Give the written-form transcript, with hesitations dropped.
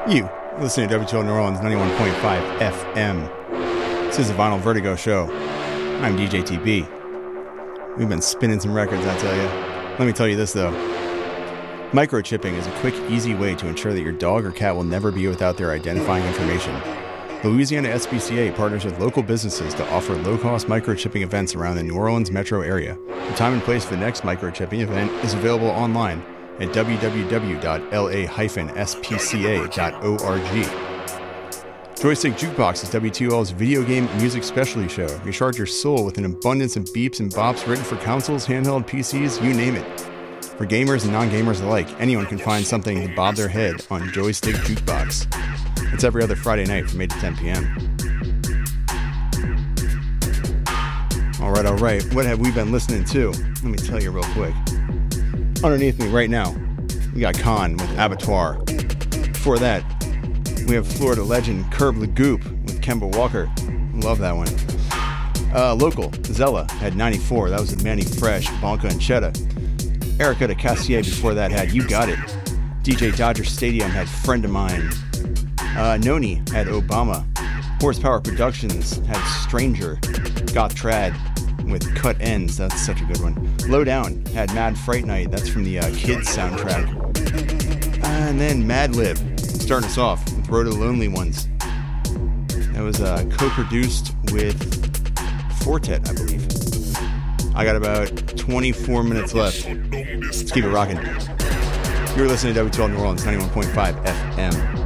You listening to WTL New Orleans 91.5 FM. This is the Vinyl Vertigo Show. I'm DJ TB. We've been spinning some records, I tell you. Let me tell you this, though. Microchipping is a quick, easy way to ensure that your dog or cat will never be without their identifying information. Louisiana SPCA partners with local businesses to offer low-cost microchipping events around the New Orleans metro area. The time and place for the next microchipping event is available online at www.la-spca.org. Joystick Jukebox is WTOL's video game and music specialty show. Recharge your soul with an abundance of beeps and bops written for consoles, handheld PCs, you name it. For gamers and non-gamers alike, anyone can find something to bob their head on Joystick Jukebox. It's every other Friday night from 8 to 10 p.m. All right. What have we been listening to? Let me tell you real quick. Underneath me right now, we got Khan with Abattoir. Before that, we have Florida legend Curb Lagoop with Kemba Walker. Love that one. Local, Zella had 94. That was with Manny Fresh, Bonka, and Cheddar. Erica de Cassier before that had You Got It. DJ Dodger Stadium had Friend of Mine. Noni had Obama. Horsepower Productions had Stranger. Goth Trad with Cut Ends. That's such a good one. Lowdown had Mad Fright Night. That's from the Kids soundtrack. And then Madlib starting us off with Road to the Lonely Ones. That was co-produced with Fortet, I believe. I got about 24 minutes left. Let's keep it rocking. You're listening to WTL New Orleans 91.5 FM.